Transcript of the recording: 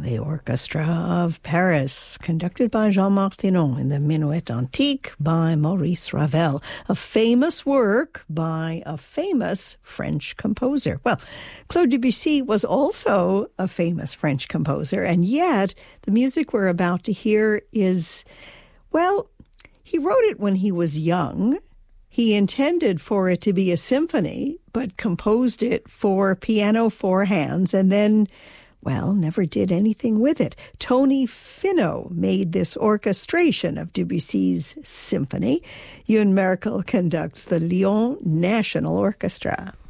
the Orchestra of Paris, conducted by Jean Martinon in the Minuet Antique by Maurice Ravel, a famous work by a famous French composer. Well, Claude Debussy was also a famous French composer, and yet the music we're about to hear is, well, he wrote it when he was young. He intended for it to be a symphony, but composed it for piano, four hands, and then, well, never did anything with it. Tony Finau made this orchestration of Debussy's symphony. Ewan Merkel conducts the Lyon National Orchestra.